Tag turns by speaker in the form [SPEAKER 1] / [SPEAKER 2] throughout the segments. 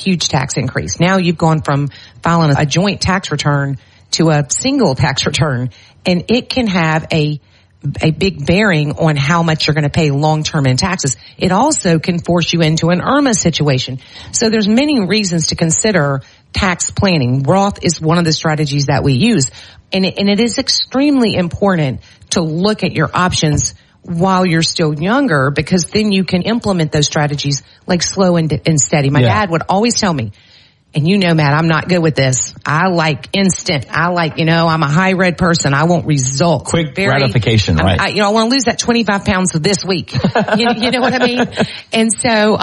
[SPEAKER 1] huge tax increase. Now you've gone from filing a joint tax return to a single tax return, and it can have a big bearing on how much you're going to pay long-term in taxes. It also can force you into an IRMA situation. So there's many reasons to consider tax planning. Roth is one of the strategies that we use. And it is extremely important to look at your options while you're still younger, because then you can implement those strategies like slow and steady. My dad would always tell me, and you know, Matt, I'm not good with this. I like instant. I like, I'm a high red person. I want results.
[SPEAKER 2] Quick gratification, right?
[SPEAKER 1] I want to lose that 25 pounds this week. you know what I mean? And so,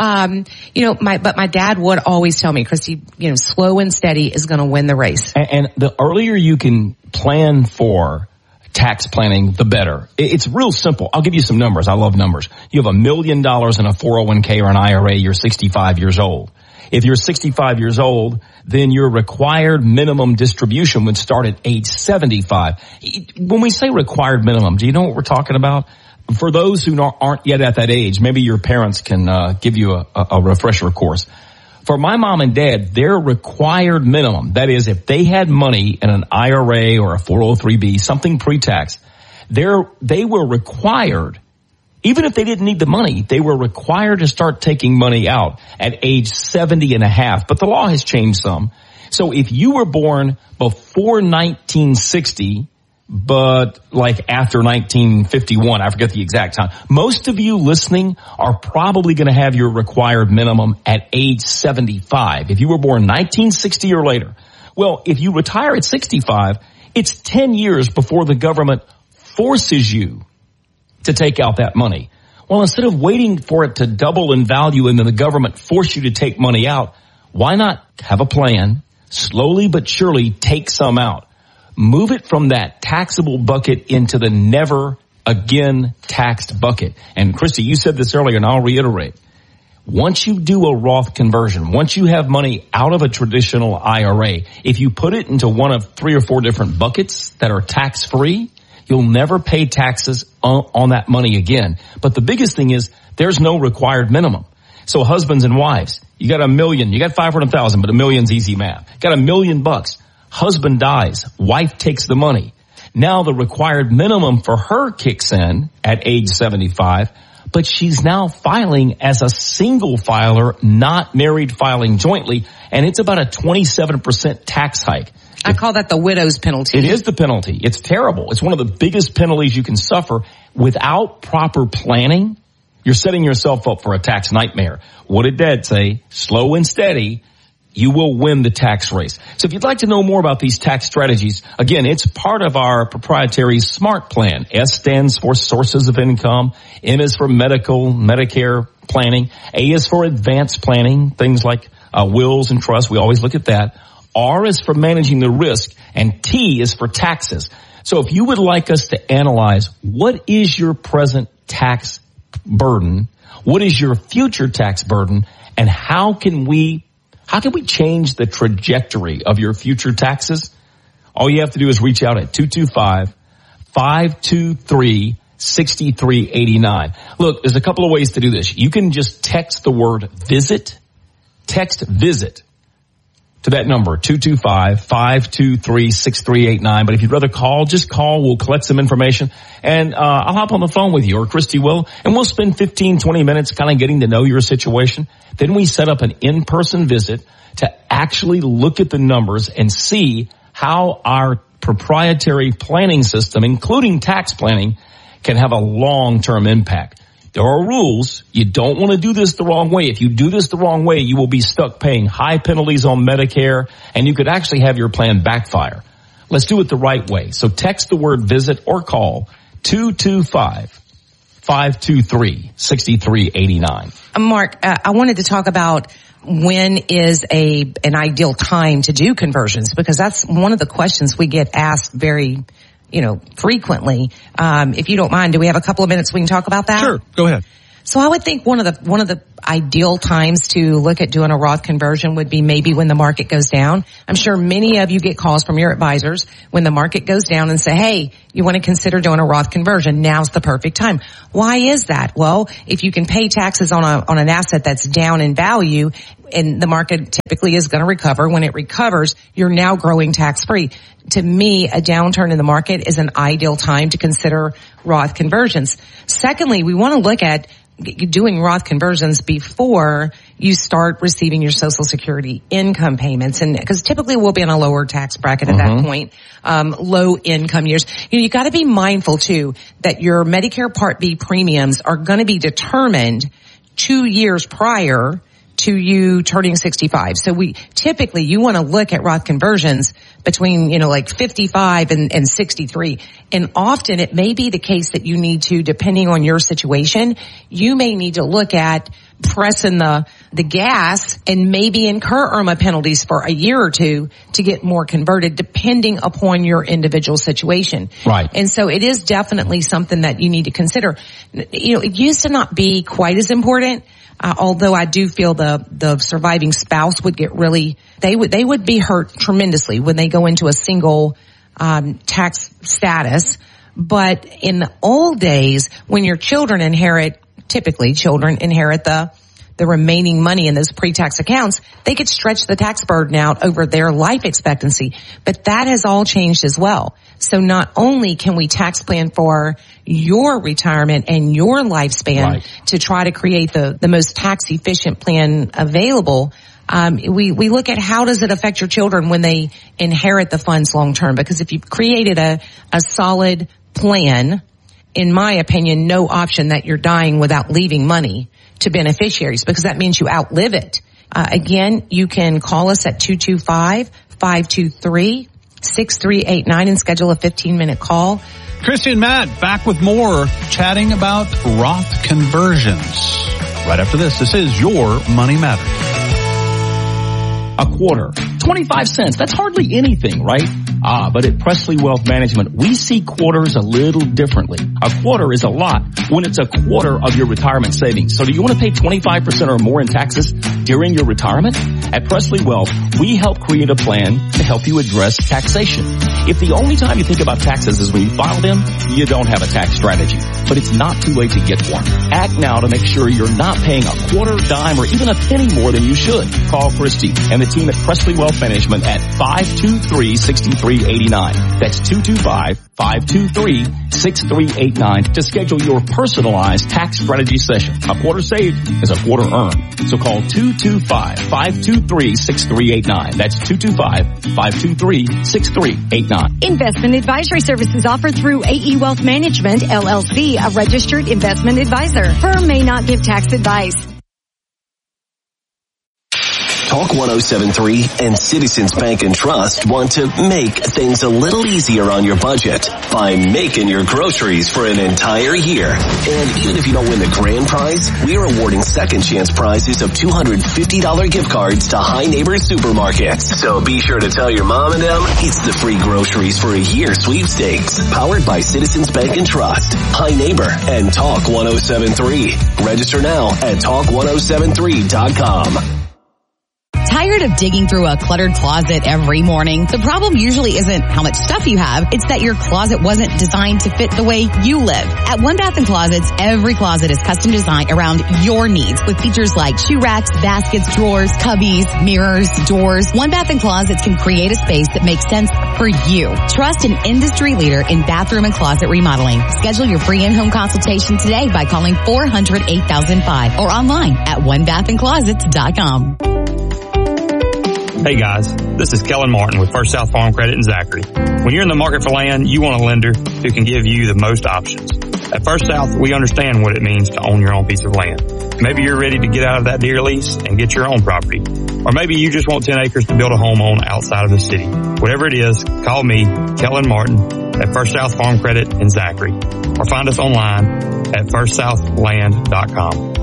[SPEAKER 1] but my dad would always tell me, Christy, slow and steady is going to win the race.
[SPEAKER 2] And the earlier you can plan for tax planning, the better. It's real simple. I'll give you some numbers. I love numbers. You have $1 million in a 401k or an IRA. You're 65 years old. If you're 65 years old, then your required minimum distribution would start at age 75. When we say required minimum, do you know what we're talking about? For those who aren't yet at that age, maybe your parents can give you a refresher course. For my mom and dad, their required minimum, that is, if they had money in an IRA or a 403b, something pre-tax, they were required, even if they didn't need the money, they were required to start taking money out at age 70 and a half. But the law has changed some. So if you were born before 1960, but like after 1951, I forget the exact time, most of you listening are probably going to have your required minimum at age 75. If you were born 1960 or later. Well, if you retire at 65, it's 10 years before the government forces you to take out that money. Well, instead of waiting for it to double in value and then the government force you to take money out, why not have a plan, slowly but surely take some out? Move it from that taxable bucket into the never again taxed bucket. And Christy, you said this earlier and I'll reiterate. Once you do a Roth conversion, once you have money out of a traditional IRA, if you put it into one of 3 or 4 different buckets that are tax free, you'll never pay taxes on that money again. But the biggest thing is there's no required minimum. So husbands and wives, you got $1 million, you got 500,000, but $1 million's easy math. Got $1 million. Husband dies, wife takes the money. Now the required minimum for her kicks in at age 75, but she's now filing as a single filer, not married filing jointly, and it's about a 27% tax hike.
[SPEAKER 1] I call that the widow's penalty.
[SPEAKER 2] It is the penalty. It's terrible. It's one of the biggest penalties you can suffer. Without proper planning, you're setting yourself up for a tax nightmare. What did Dad say? Slow and steady. You will win the tax race. So if you'd like to know more about these tax strategies, again, it's part of our proprietary SMART plan. S stands for sources of income. M is for medical, Medicare planning. A is for advanced planning, things like wills and trusts. We always look at that. R is for managing the risk, and T is for taxes. So if you would like us to analyze what is your present tax burden, what is your future tax burden, and how can we change the trajectory of your future taxes? All you have to do is reach out at 225-523-6389. Look, there's a couple of ways to do this. You can just text the word visit, text visit to that number, 225-523-6389. But if you'd rather call, just call. We'll collect some information, and I'll hop on the phone with you, or Christy will, and we'll spend 15, 20 minutes kind of getting to know your situation. Then we set up an in-person visit to actually look at the numbers and see how our proprietary planning system, including tax planning, can have a long-term impact. There are rules. You don't want to do this the wrong way. If you do this the wrong way, you will be stuck paying high penalties on Medicare, and you could actually have your plan backfire. Let's do it the right way. So text the word visit or call 225-523-6389.
[SPEAKER 1] Mark, I wanted to talk about when is an ideal time to do conversions, because that's one of the questions we get asked very frequently. If you don't mind, do we have a couple of minutes we can talk about that?
[SPEAKER 3] Sure, go ahead.
[SPEAKER 1] So I would think one of the ideal times to look at doing a Roth conversion would be maybe when the market goes down. I'm sure many of you get calls from your advisors when the market goes down and say, hey, you want to consider doing a Roth conversion. Now's the perfect time. Why is that? Well, if you can pay taxes on an asset that's down in value, and the market typically is going to recover. When it recovers, you're now growing tax-free. To me, a downturn in the market is an ideal time to consider Roth conversions. Secondly, we want to look at doing Roth conversions before you start receiving your Social Security income payments. And because typically we'll be in a lower tax bracket at that point, low income years. You got to be mindful too that your Medicare Part B premiums are going to be determined 2 years prior to you turning 65. So you want to look at Roth conversions between, like 55 and 63. And often it may be the case that you need to, depending on your situation, you may need to look at pressing the gas and maybe incur IRMAA penalties for a year or two to get more converted, depending upon your individual situation.
[SPEAKER 2] Right.
[SPEAKER 1] And so it is definitely something that you need to consider. It used to not be quite as important. Although I do feel the surviving spouse would get they would be hurt tremendously when they go into a single, tax status. But in the old days, when your children inherit the remaining money in those pre-tax accounts, they could stretch the tax burden out over their life expectancy. But that has all changed as well. So not only can we tax plan for your retirement and your lifespan to try to create the most tax efficient plan available, we look at how does it affect your children when they inherit the funds long term. Because if you've created a solid plan, in my opinion, no option that you're dying without leaving money to beneficiaries, because that means you outlive it. Again, you can call us at 225-523-6389 and schedule a 15-minute call.
[SPEAKER 3] Christy and Matt back with more, chatting about Roth conversions. Right after this is Your Money Matters.
[SPEAKER 2] A quarter, 25 cents. That's hardly anything, right? But at Presley Wealth Management, we see quarters a little differently. A quarter is a lot when it's a quarter of your retirement savings. So do you want to pay 25% or more in taxes during your retirement? At Presley Wealth, we help create a plan to help you address taxation. If the only time you think about taxes is when you file them, you don't have a tax strategy. But it's not too late to get one. Act now to make sure you're not paying a quarter, dime, or even a penny more than you should. Call Christy and the team at Presley Wealth Management at 523-6389. That's 225-523-6389 to schedule your personalized tax strategy session. A quarter saved is a quarter earned. So call 225-523-6389. That's 225-523-6389.
[SPEAKER 4] Investment advisory services offered through AE Wealth Management, LLC, a registered investment advisor. Firm may not give tax advice.
[SPEAKER 5] Talk 107.3 and Citizens Bank and Trust want to make things a little easier on your budget by making your groceries for an entire year. And even if you don't win the grand prize, we're awarding second chance prizes of $250 gift cards to High Neighbor Supermarkets. So be sure to tell your mom and them it's the free groceries for a year sweepstakes. Powered by Citizens Bank and Trust, High Neighbor, and Talk 107.3. Register now at talk1073.com.
[SPEAKER 6] Tired of digging through a cluttered closet every morning? The problem usually isn't how much stuff you have, it's that your closet wasn't designed to fit the way you live. At One Bath & Closets, every closet is custom designed around your needs with features like shoe racks, baskets, drawers, cubbies, mirrors, doors. One Bath & Closets can create a space that makes sense for you. Trust an industry leader in bathroom and closet remodeling. Schedule your free in-home consultation today by calling 400-8005 or online at onebathandclosets.com.
[SPEAKER 7] Hey guys, this is Kellen Martin with First South Farm Credit in Zachary. When you're in the market for land, you want a lender who can give you the most options. At First South, we understand what it means to own your own piece of land. Maybe you're ready to get out of that deer lease and get your own property. Or maybe you just want 10 acres to build a home on outside of the city. Whatever it is, call me, Kellen Martin, at First South Farm Credit in Zachary. Or find us online at firstsouthland.com.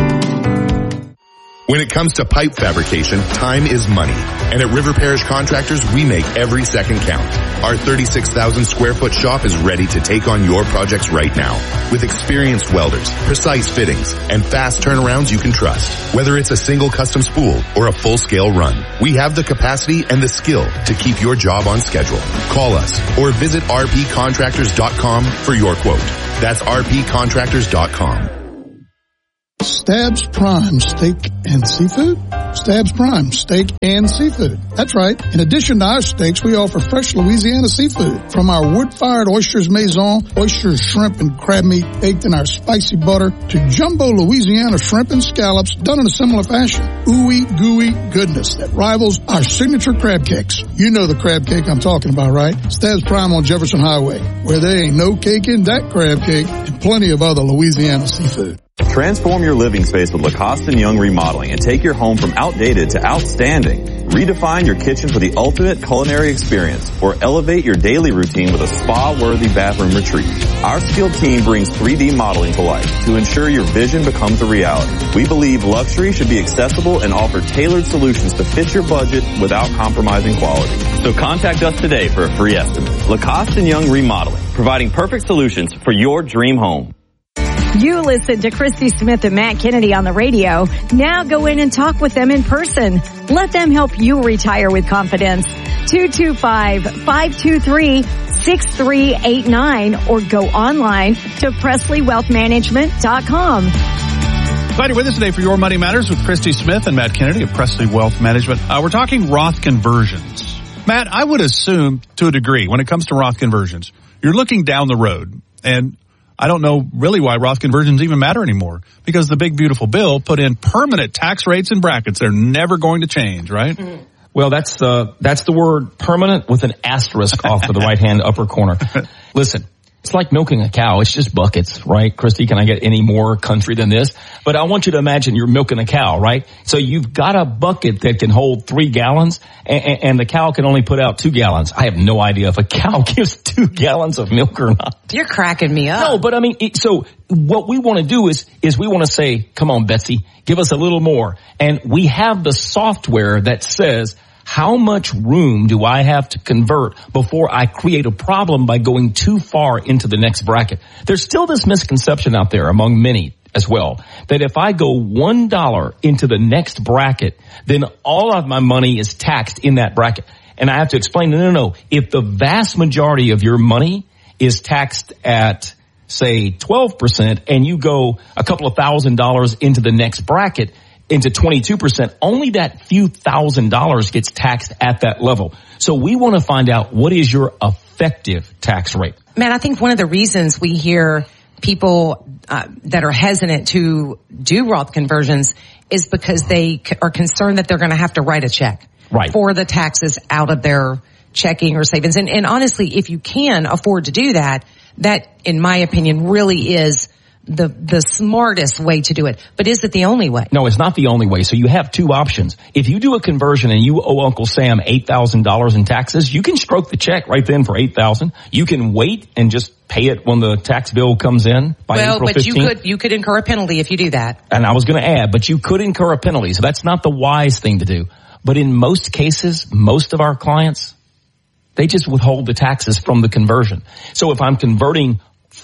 [SPEAKER 8] When it comes to pipe fabrication, time is money. And at River Parish Contractors, we make every second count. Our 36,000 square foot shop is ready to take on your projects right now. With experienced welders, precise fittings, and fast turnarounds you can trust. Whether it's a single custom spool or a full-scale run, we have the capacity and the skill to keep your job on schedule. Call us or visit rpcontractors.com for your quote. That's rpcontractors.com.
[SPEAKER 9] Stabs Prime Steak and Seafood? Stabs Prime Steak and Seafood. That's right. In addition to our steaks, we offer fresh Louisiana seafood. From our wood-fired oysters maison, oysters, shrimp, and crab meat baked in our spicy butter, to jumbo Louisiana shrimp and scallops done in a similar fashion. Ooey gooey goodness that rivals our signature crab cakes. You know the crab cake I'm talking about, right? Stabs Prime on Jefferson Highway, where there ain't no cake in that crab cake, and plenty of other Louisiana seafood.
[SPEAKER 10] Transform your living space with Lacoste & Young Remodeling and take your home from outdated to outstanding. Redefine your kitchen for the ultimate culinary experience or elevate your daily routine with a spa-worthy bathroom retreat. Our skilled team brings 3D modeling to life to ensure your vision becomes a reality. We believe luxury should be accessible and offer tailored solutions to fit your budget without compromising quality. So contact us today for a free estimate. Lacoste & Young Remodeling, providing perfect solutions for your dream home.
[SPEAKER 4] You listen to Christy Smith and Matt Kennedy on the radio. Now go in and talk with them in person. Let them help you retire with confidence. 225-523-6389 or go online to PresleyWealthManagement.com.
[SPEAKER 3] Glad you're with us today for Your Money Matters with Christy Smith and Matt Kennedy of Presley Wealth Management. We're talking Roth conversions. Matt, I would assume to a degree when it comes to Roth conversions, you're looking down the road, and I don't know really why Roth conversions even matter anymore, because the big beautiful bill put in permanent tax rates and brackets. They're never going to change, right?
[SPEAKER 2] Mm-hmm. Well, that's the word permanent with an asterisk off to the right-hand upper corner. Listen, it's like milking a cow. It's just buckets, right? Christy, can I get any more country than this? But I want you to imagine you're milking a cow, right? So you've got a bucket that can hold 3 gallons and the cow can only put out 2 gallons. I have no idea if a cow gives 2 gallons of milk or not.
[SPEAKER 1] You're cracking me up.
[SPEAKER 2] No, but I mean, so what we want to do is we want to say, come on, Betsy, give us a little more. And we have the software that says, how much room do I have to convert before I create a problem by going too far into the next bracket? There's still this misconception out there among many as well, that if I go $1 into the next bracket, then all of my money is taxed in that bracket. And I have to explain, no. If the vast majority of your money is taxed at, say, 12%, and you go a couple of $1,000s into the next bracket, into 22%, only that few $1,000s gets taxed at that level. So we want to find out, what is your effective tax rate?
[SPEAKER 1] Man, I think one of the reasons we hear people that are hesitant to do Roth conversions is because they are concerned that they're going to have to write a check for the taxes out of their checking or savings. And honestly, if you can afford to do that, that, in my opinion, really is the smartest way to do it. But is it the only way?
[SPEAKER 2] No, it's not the only way. So you have 2 options. If you do a conversion and you owe Uncle Sam $8,000 in taxes, you can stroke the check right then for $8,000. You can wait and just pay it when the tax bill comes in by April 15th.
[SPEAKER 1] Well, but you could incur a penalty if you do that.
[SPEAKER 2] And I was going to add, but you could incur a penalty. So that's not the wise thing to do. But in most cases, most of our clients, they just withhold the taxes from the conversion. So if I'm converting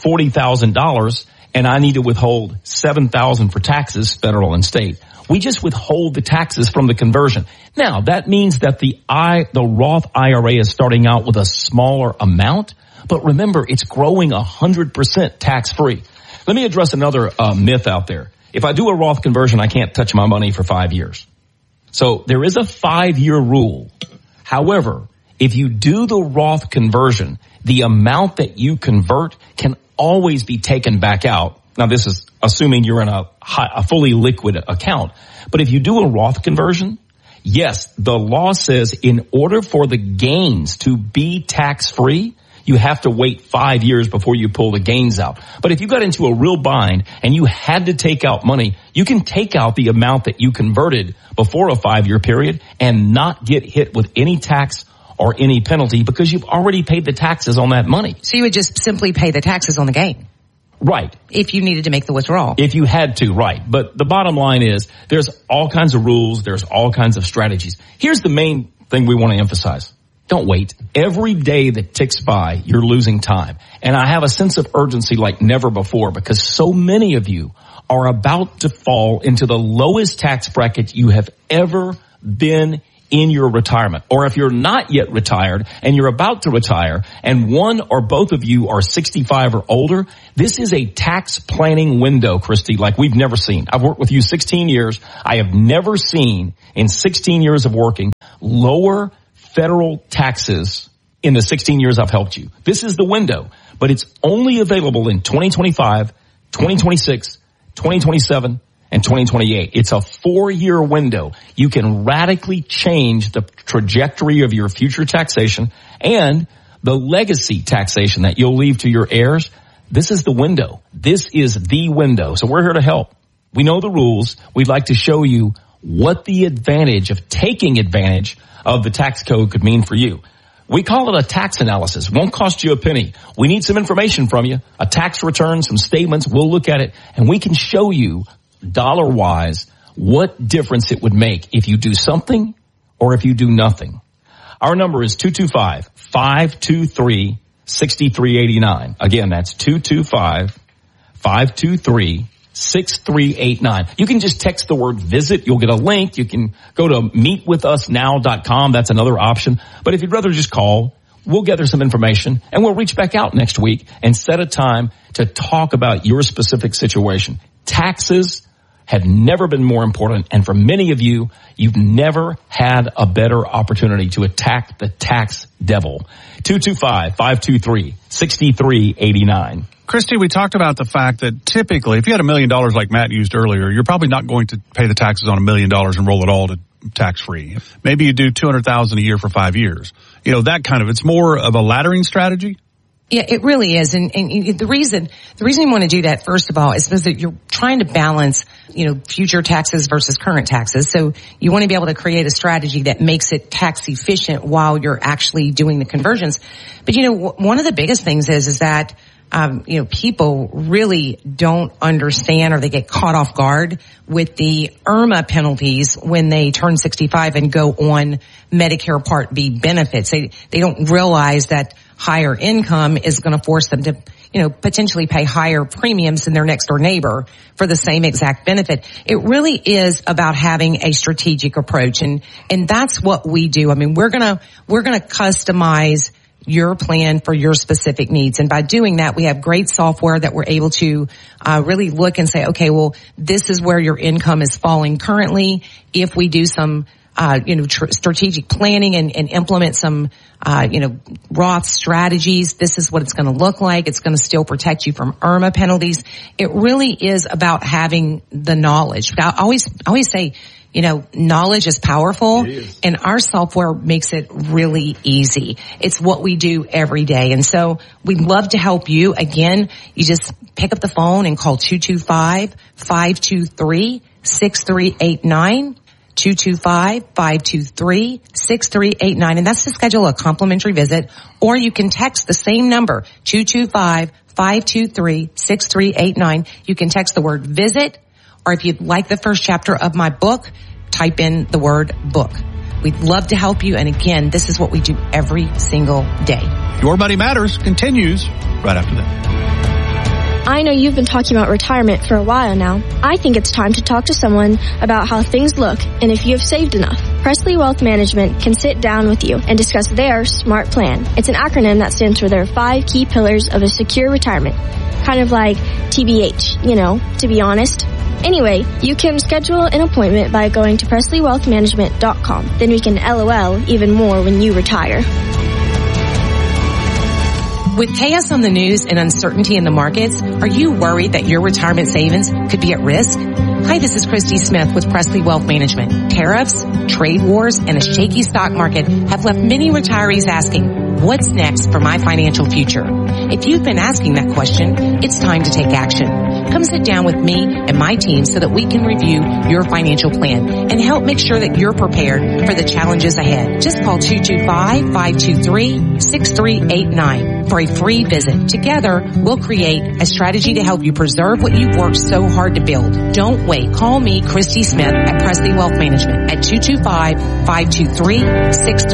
[SPEAKER 2] $40,000 and I need to withhold $7,000 for taxes, federal and state, we just withhold the taxes from the conversion. Now, that means that the Roth IRA is starting out with a smaller amount, but remember, it's growing 100% tax-free. Let me address another myth out there. If I do a Roth conversion, I can't touch my money for 5 years. So there is a 5-year rule. However, if you do the Roth conversion, the amount that you convert can always be taken back out. Now, this is assuming you're in a fully liquid account. But if you do a Roth conversion, yes, the law says in order for the gains to be tax-free, you have to wait 5 years before you pull the gains out. But if you got into a real bind and you had to take out money, you can take out the amount that you converted before a 5-year period and not get hit with any tax or any penalty because you've already paid the taxes on that money.
[SPEAKER 1] So you would just simply pay the taxes on the gain.
[SPEAKER 2] Right.
[SPEAKER 1] If you needed to make the withdrawal.
[SPEAKER 2] If you had to, right. But the bottom line is there's all kinds of rules. There's all kinds of strategies. Here's the main thing we want to emphasize. Don't wait. Every day that ticks by, you're losing time. And I have a sense of urgency like never before because so many of you are about to fall into the lowest tax bracket you have ever been in your retirement. Or if you're not yet retired and you're about to retire and one or both of you are 65 or older, this is a tax planning window, Christy, like we've never seen. I've worked with you 16 years. I have never seen in 16 years of working lower federal taxes in the 16 years I've helped you. This is the window, but it's only available in 2025, 2026, 2027, and 2028. It's a 4-year window. You can radically change the trajectory of your future taxation and the legacy taxation that you'll leave to your heirs. This is the window. This is the window. So we're here to help. We know the rules. We'd like to show you what the advantage of taking advantage of the tax code could mean for you. We call it a tax analysis. Won't cost you a penny. We need some information from you, a tax return, some statements. We'll look at it and we can show you dollar-wise what difference it would make if you do something or if you do nothing. Our number is 225-523-6389. Again, that's 225-523-6389. You can just text the word visit. You'll get a link. You can go to meetwithusnow.com. That's another option. But if you'd rather just call, we'll gather some information and we'll reach back out next week and set a time to talk about your specific situation. Taxes have never been more important, and for many of you, you've never had a better opportunity to attack the tax devil. 225-523-6389.
[SPEAKER 3] Christy, we talked about the fact that typically, if you had $1 million like Matt used earlier, you're probably not going to pay the taxes on $1 million and roll it all to tax-free. Maybe you do $200,000 a year for 5 years. You know, that kind of, it's more of a laddering strategy.
[SPEAKER 1] Yeah, it really is. And the reason you want to do that, first of all, is because that you're trying to balance, future taxes versus current taxes. So you want to be able to create a strategy that makes it tax efficient while you're actually doing the conversions. But, one of the biggest things is that, people really don't understand or they get caught off guard with the IRMAA penalties when they turn 65 and go on Medicare Part B benefits. They don't realize that higher income is going to force them to, potentially pay higher premiums than their next door neighbor for the same exact benefit. It really is about having a strategic approach. And that's what we do. I mean, we're going to customize your plan for your specific needs. And by doing that, we have great software that we're able to really look and say, okay, well, this is where your income is falling currently. If we do some strategic planning and implement some, Roth strategies, this is what it's going to look like. It's going to still protect you from IRMAA penalties. It really is about having the knowledge. But I always say, knowledge is powerful, and our software makes it really easy. It's what we do every day. And so we'd love to help you. Again, you just pick up the phone and call 225-523-6389. 225-523-6389. And that's to schedule a complimentary visit. Or you can text the same number, 225-523-6389. You can text the word visit, or if you'd like the first chapter of my book, type in the word book. We'd love to help you. And again, this is what we do every single day.
[SPEAKER 3] Your Money Matters continues right after that.
[SPEAKER 11] I know you've been talking about retirement for a while now. I think it's time to talk to someone about how things look and if you have saved enough. Presley Wealth Management can sit down with you and discuss their SMART plan. It's an acronym that stands for their 5 key pillars of a secure retirement. Kind of like TBH, to be honest. Anyway, you can schedule an appointment by going to PresleyWealthManagement.com. Then we can LOL even more when you retire.
[SPEAKER 1] With chaos on the news and uncertainty in the markets, are you worried that your retirement savings could be at risk? Hi, this is Christy Smith with Presley Wealth Management. Tariffs, trade wars, and a shaky stock market have left many retirees asking, what's next for my financial future? If you've been asking that question, it's time to take action. Come sit down with me and my team so that we can review your financial plan and help make sure that you're prepared for the challenges ahead. Just call 225-523-6389 for a free visit. Together, we'll create a strategy to help you preserve what you've worked so hard to build. Don't wait. Call me, Christy Smith, at Presley Wealth Management at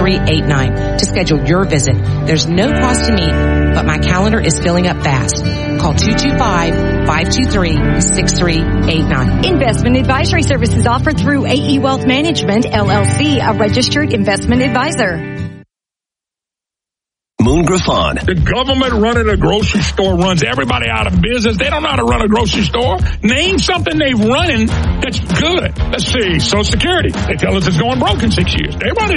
[SPEAKER 1] 225-523-6389 to schedule your visit. There's no cost to meet, but my calendar is filling up fast. Call 225-523-6389.
[SPEAKER 4] Investment advisory services offered through AE Wealth Management, LLC, a registered investment advisor.
[SPEAKER 5] Moon Griffon.
[SPEAKER 12] The government running a grocery store runs everybody out of business. They don't know how to run a grocery store. Name something they've running that's good. Let's see. Social Security. They tell us it's going broke in 6 years. Everybody